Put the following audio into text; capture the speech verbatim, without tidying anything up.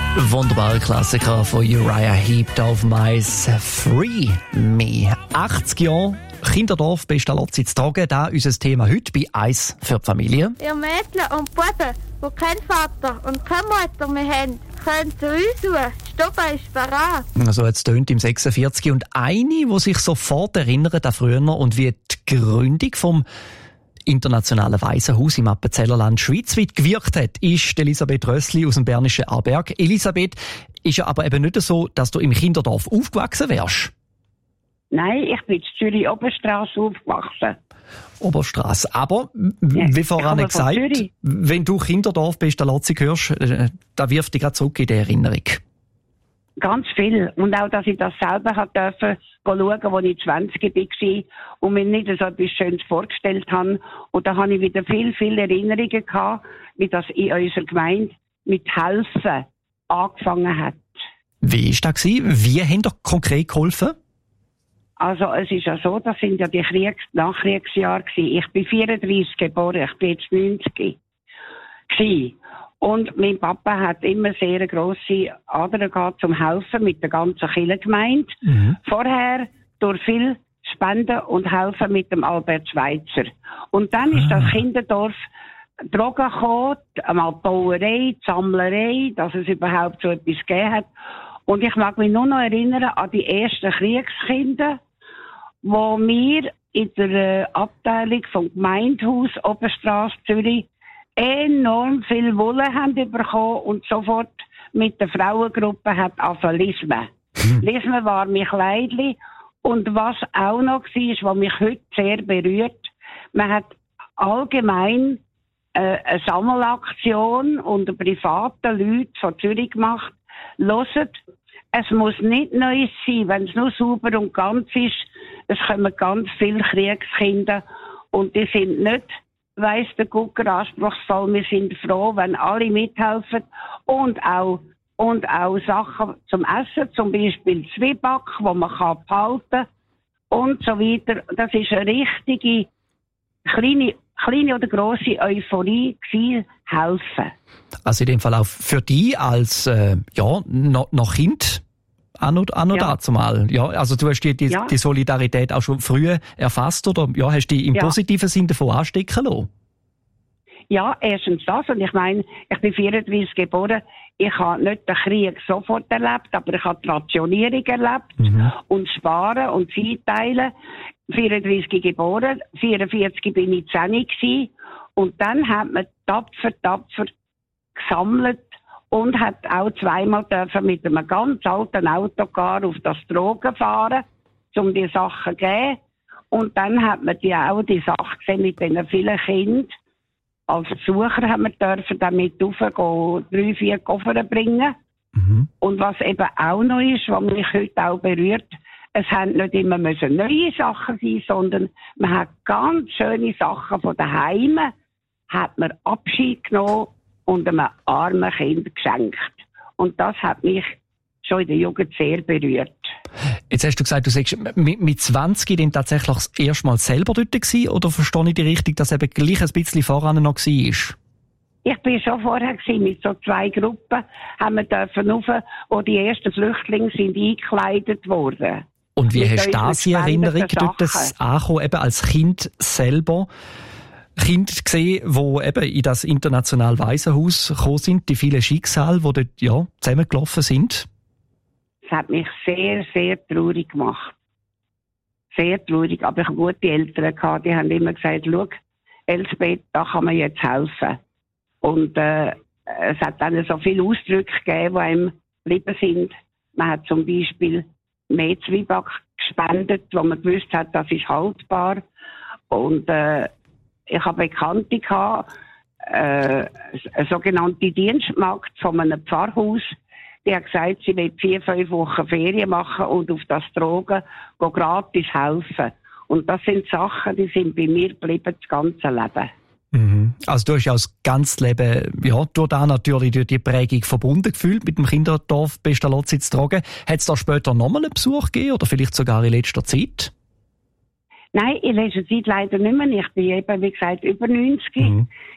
Wunderbarer Klassiker von Uriah Heep auf Mais Free Me. achtzig Jahre Kinderdorf Pestalozzi zu tragen, da unser Thema heute bei «Eis für die Familie». Ihr Mädchen und Buben, die keinen Vater und keine Mutter mehr haben, können zu uns suchen. Stoppa ist bereit. Also jetzt tönt im sechsundvierzig und eine, die sich sofort erinnert an früher und wie die Gründung vom internationalen Waisenhaus im Appenzellerland schweizweit gewirkt hat, ist Elisabeth Rössli aus dem bernischen Aarberg. Elisabeth, ist ja aber eben nicht so, dass du im Kinderdorf aufgewachsen wärst. Nein, ich bin in Zürich Oberstrasse aufgewachsen. Oberstrasse. Aber, Ja, wie voran ich komme gesagt, von Zürich. wenn du Kinderdorf Pestalozzi hörst, äh, da wirft dich gerade zurück in die Erinnerung. Ganz viel. Und auch, dass ich das selber hat dürfen schauen, als ich zwanzig war und mir nicht so etwas Schönes vorgestellt habe. Und da habe ich wieder viel, viele Erinnerungen gehabt, wie das in unserer Gemeinde mit Helfen angefangen hat. Wie war das? Wie haben ihr konkret geholfen? Also es ist ja so, das sind ja die Kriegs- Nachkriegsjahre gewesen. Ich bin vierunddreißig geboren, ich bin jetzt neunzig gewesen. Und mein Papa hat immer sehr eine grosse Ader gehabt zum Helfen mit der ganzen Kirchengemeinde. Mhm. Vorher durch viel Spenden und Helfen mit dem Albert Schweitzer. Und dann ist das Kinderdorf Drogen gekommen, einmal die Bauerei, die Sammlerei, dass es überhaupt so etwas gegeben hat. Und ich mag mich nur noch erinnern an die ersten Kriegskinder, wo wir in der Abteilung vom Gemeindehaus Oberstrasse Zürich enorm viel Wolle haben bekommen und sofort mit der Frauengruppe hat angefangen Lismen. Hm. Lismen war mein Kleidli. Und was auch noch war, was mich heute sehr berührt, man hat allgemein äh, eine Sammelaktion unter privaten Leuten von Zürich gemacht. Hört, es muss nicht neu sein, wenn es nur sauber und ganz ist. Es kommen ganz viele Kriegskinder und die sind nicht, weiss der Gucker, anspruchsvoll. Wir sind froh, wenn alle mithelfen und auch, und auch Sachen zum Essen, zum Beispiel Zwieback, wo man kann behalten und so weiter. Das ist eine richtige kleine, kleine oder grosse Euphorie gewesen, helfen. Also in dem Fall auch für dich als äh, ja, noch, noch Kind auch noch, auch noch Ja. dazu mal. Ja, also du hast die, die, Ja. die Solidarität auch schon früh erfasst oder ja, hast dich im Ja. positiven Sinn davon anstecken lassen? Ja, erstens das. Und ich meine, ich bin vierunddreißig geboren. Ich habe nicht den Krieg sofort erlebt, aber ich habe die Rationierung erlebt Mhm. und Sparen und Zeiteilen. vierunddreißig geboren, vierundvierzig bin ich zehn gewesen. Und dann hat man tapfer, tapfer gesammelt und hat auch zweimal dürfen mit einem ganz alten Autocar auf das Drogen fahren, um die Sachen zu geben. Und dann hat man die auch die Sache gesehen mit diesen vielen Kindern. Als Besucher haben wir dürfen damit raufgehen, drei, vier Koffer bringen. Mhm. Und was eben auch noch ist, was mich heute auch berührt, es haben nicht immer müssen neue Sachen sein, sondern man hat ganz schöne Sachen von daheim, hat man Abschied genommen und einem armen Kind geschenkt. Und das hat mich schon in der Jugend sehr berührt. Jetzt hast du gesagt, du sagst, mit, mit zwanzig dann tatsächlich das erste Mal selber dort gewesen, oder verstehe ich dich richtig, dass eben gleich ein bisschen voran noch war? Ich bin schon vorher gewesen, mit so zwei Gruppen, haben wir dürfen rauf, wo die ersten Flüchtlinge sind eingekleidet worden. Und wie Mit hast du unseren das in Erinnerung, gespendeten dort das ankommen, eben als Kind selber? Kinder gesehen, die eben in das internationale Waisenhaus gekommen sind, die vielen Schicksale, die dort ja, zusammengelaufen sind? Das hat mich sehr, sehr traurig gemacht. Sehr traurig. Aber ich habe gute Eltern gehabt, die haben immer gesagt, schau, Elsbeth, da kann man jetzt helfen. Und äh, es hat dann so viele Ausdrücke gegeben, die einem geblieben sind. Man hat zum Beispiel mehr Zwieback gespendet, wo man gewusst hat, das ist haltbar. Und äh, ich habe Bekannte gehabt, äh, eine sogenannte Dienstmagd von einem Pfarrhaus, die hat gesagt, sie will vier, fünf Wochen Ferien machen und auf das Drogen go gratis helfen. Und das sind Sachen, die sind bei mir geblieben das ganze Leben. Mhm. Also du hast ja das ganze Leben, ja, durch da natürlich durch die Prägung verbunden gefühlt mit dem Kinderdorf Pestalozzi zu tragen. Hat es da später nochmal einen Besuch gegeben oder vielleicht sogar in letzter Zeit? Nein, in letzter Zeit leider nicht mehr. Ich bin eben, wie gesagt, über neunzig. Mhm.